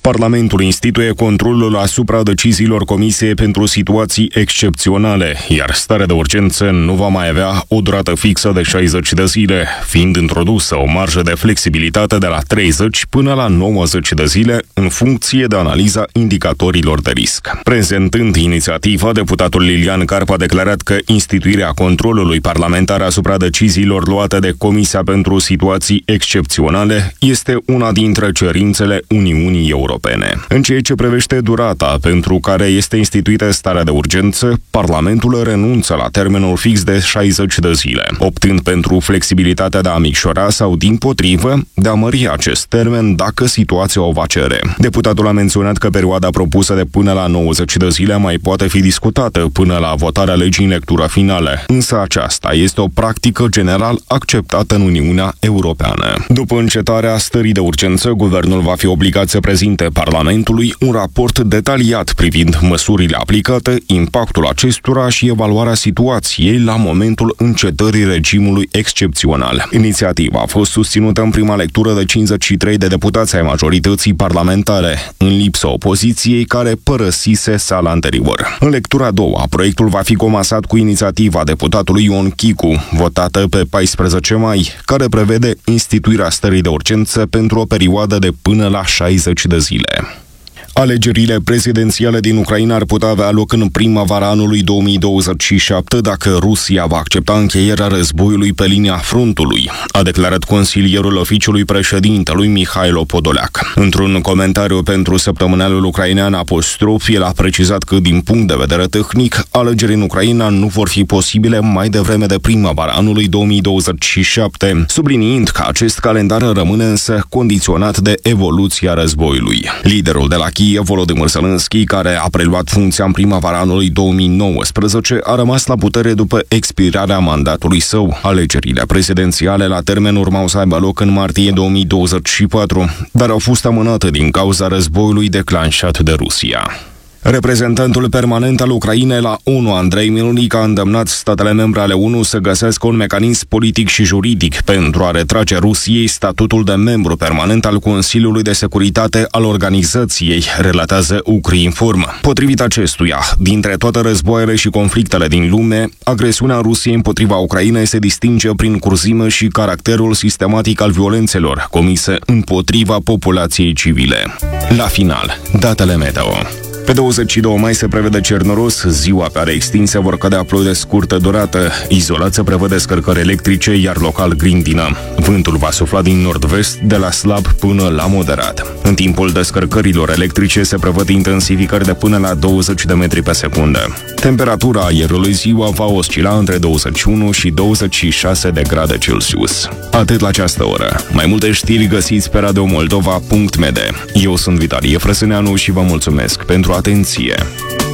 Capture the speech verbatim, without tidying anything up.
Parlamentul instituie controlul asupra deciziilor Comisiei pentru situații excepționale, iar starea de urgență nu va mai avea o durată fixă de șaizeci de zile, fiind introdusă o marjă de flexibilitate de la treizeci până la nouăzeci de zile, în funcție de analiza indicatorilor de risc. Prezentând inițiativa, deputatul Lilian Carp a declarat că instituirea controlului parlamentar asupra deciziilor luate de Comisia pentru situații excepționale este una dintre cerințele Uniunii Europene. În ceea ce privește durata pentru care este instituită starea de urgență, Parlamentul renunță la termenul fix de șaizeci de zile, optând pentru flexibilitatea de a micșora sau, dimpotrivă, de a mări acest termen dacă situația o va cere. Deputatul a menționat că perioada propusă de până la nouăzeci de zile mai poate fi discutată până la votarea legii în lectură finală, însă aceasta este o practică general acceptată în Uniunea Europeană. După încetarea stării de urgență, guvernul va fi obligat să prezinte Parlamentului un raport detaliat privind măsurile aplicate, impactul acestora și evaluarea situației la momentul încetării regimului excepțional. Inițiativa a fost susținută în prima lectură de cincizeci și trei de deputați ai majorității parlamentare, în lipsa opoziției care părăsise sala anterior. În lectura a doua, proiectul va fi comasat cu inițiativa deputatului Ion Chicu, votată pe paisprezece mai, care prevede instituirea stării de urgență pentru o perioadă de până la șaizeci de zile. Alegerile prezidențiale din Ucraina ar putea avea loc în primăvara anului două mii douăzeci și șapte dacă Rusia va accepta încheierea războiului pe linia frontului, a declarat consilierul oficiului președintelui Mihailo Podoleac. Într-un comentariu pentru săptămânalul ucrainean Apostrof, el a precizat că, din punct de vedere tehnic, alegerile în Ucraina nu vor fi posibile mai devreme de primăvara anului două mii douăzeci și șapte, subliniind că acest calendar rămâne însă condiționat de evoluția războiului. Liderul de la Kiev, Volodymyr Zelensky, care a preluat funcția în primăvara anului două mii nouăsprezece, a rămas la putere după expirarea mandatului său. Alegerile prezidențiale la termen urmau să aibă loc în martie două mii douăzeci și patru, dar au fost amânate din cauza războiului declanșat de Rusia. Reprezentantul permanent al Ucrainei la ONU, Andrei Melnik, a îndemnat statele membre ale ONU să găsească un mecanism politic și juridic pentru a retrage Rusiei statutul de membru permanent al Consiliului de Securitate al organizației, relatează Ukrinform. Potrivit acestuia, dintre toate războaiele și conflictele din lume, agresiunea Rusiei împotriva Ucrainei se distinge prin curzime și caracterul sistematic al violențelor comise împotriva populației civile. La final, datele meteo. Pe douăzeci și doi mai se prevede cer noros, ziua pe are extinse vor cădea ploi de scurtă durată, izolat se prevede scărcări electrice, iar local grindină. Vântul va sufla din nord-vest de la slab până la moderat. În timpul descărcărilor electrice se prevăd intensificări de până la douăzeci de metri pe secundă. Temperatura aerului ziua va oscila între douăzeci și unu și douăzeci și șase de grade Celsius. Atât la această oră. Mai multe știri găsiți pe radio moldova punct m d. Eu sunt Vitalie Frăsâneanu și vă mulțumesc pentru atenție.